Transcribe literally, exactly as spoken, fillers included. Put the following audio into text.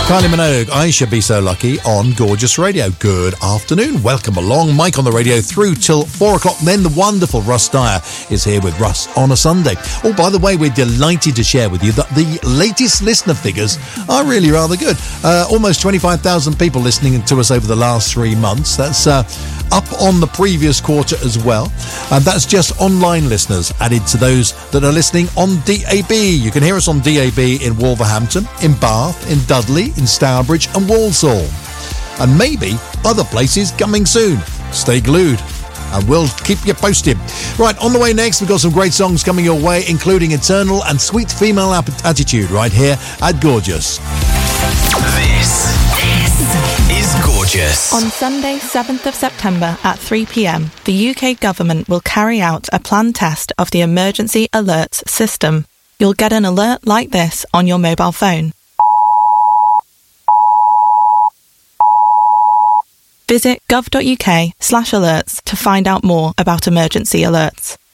Kylie Minogue, I Should Be So Lucky on Gorgeous Radio. Good afternoon. Welcome along. Mike on the radio through till four o'clock. Then the wonderful Russ Dyer is here with Russ on a Sunday. Oh, by the way, we're delighted to share with you that the latest listener figures are really rather good. Uh, almost twenty-five thousand people listening to us over the last three months. That's uh, up on the previous quarter as well. And that's just online listeners added to those that are listening on D A B. You can hear us on D A B in Wolverhampton, in Bath, in Dudley, in Stourbridge and Walsall. And maybe other places coming soon. Stay glued and we'll keep you posted. Right, on the way next, we've got some great songs coming your way, including Eternal and Sweet Female Attitude right here at Gorgeous. This, this is Gorgeous. On Sunday, seventh of September at three p.m, the U K government will carry out a planned test of the Emergency Alerts system. You'll get an alert like this on your mobile phone. Visit gov.uk slash alerts to find out more about emergency alerts.